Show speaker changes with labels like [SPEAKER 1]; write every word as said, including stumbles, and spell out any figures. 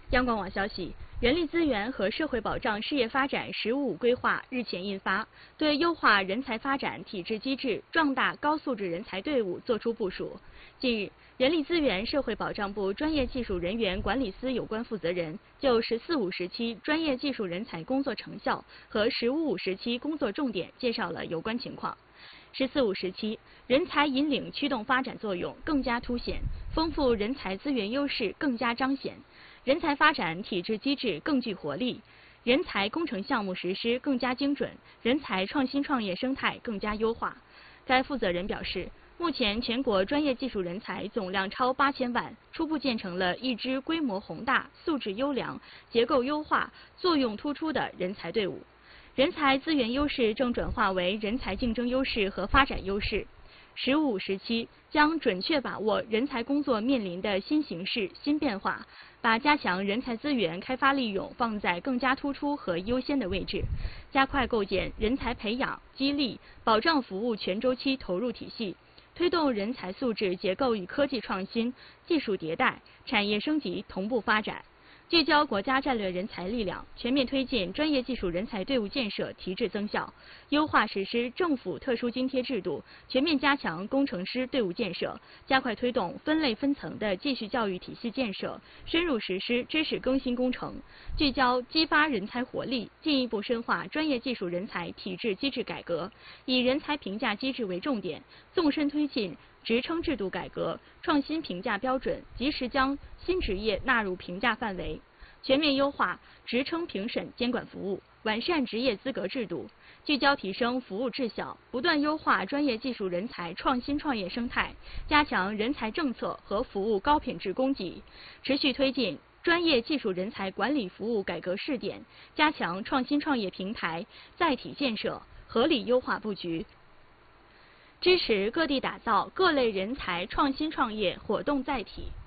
[SPEAKER 1] 央广网消息，人力资源和社会保障事业发展“十五五”规划日前印发，对优化人才发展体制机制、壮大高素质人才队伍作出部署。近日，人力资源社会保障部专业技术人员管理司有关负责人就“十四五”时期专业技术人才工作成效和“十五五”时期工作重点介绍了有关情况。十四五时期，人才引领驱动发展作用更加凸显，丰富人才资源优势更加彰显，人才发展体制机制更具活力，人才工程项目实施更加精准，人才创新创业生态更加优化。该负责人表示，目前全国专业技术人才总量超八千万，初步建成了一支规模宏大、素质优良、结构优化、作用突出的人才队伍。人才资源优势正转化为人才竞争优势和发展优势。十五五时期将准确把握人才工作面临的新形势、新变化，把加强人才资源开发利用放在更加突出和优先的位置，加快构建人才培养、激励、保障服务全周期投入体系，推动人才素质结构与科技创新、技术迭代、产业升级同步发展。聚焦国家战略人才力量，全面推进专业技术人才队伍建设提质增效，优化实施政府特殊津贴制度，全面加强工程师队伍建设，加快推动分类分层的继续教育体系建设，深入实施知识更新工程，聚焦激发人才活力，进一步深化专业技术人才体制机制改革，以人才评价机制为重点，纵深推进职称制度改革，创新评价标准，及时将新职业纳入评价范围，全面优化职称评审监管服务，完善职业资格制度，聚焦提升服务质效，不断优化专业技术人才创新创业生态，加强人才政策和服务高品质供给，持续推进专业技术人才管理服务改革试点，加强创新创业平台载体建设，合理优化布局。支持各地打造各类人才创新创业活动载体。